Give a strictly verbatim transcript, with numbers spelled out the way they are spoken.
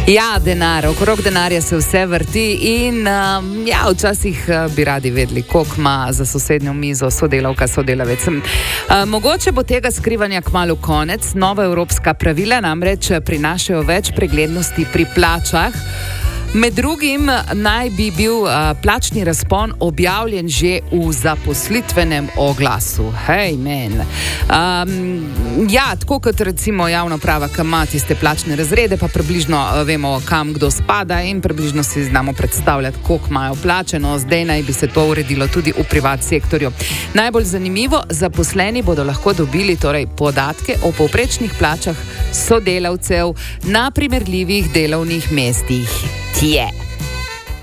Ja, denar, okrog denarja se vse vrti in uh, ja, včasih uh, bi radi vedeli, koliko ima za sosednjo mizo sodelavka, sodelavec. Uh, mogoče bo tega skrivanja kmalu konec. Nova evropska pravila namreč prinašajo več preglednosti pri plačah. Med drugim naj bi bil uh, plačni razpon objavljen že v zaposlitvenem oglasu. Hej, men. Um, ja, tako kot recimo javna uprava, ki ima tiste plačne razrede, pa približno uh, vemo, kam kdo spada in približno si znamo predstavljati, koliko imajo plačeno. Zdaj naj bi se to uredilo tudi v privat sektorju. Najbolj zanimivo, zaposleni bodo lahko dobili torej podatke o povprečnih plačah sodelavcev na primerljivih delovnih mestih. Yeah.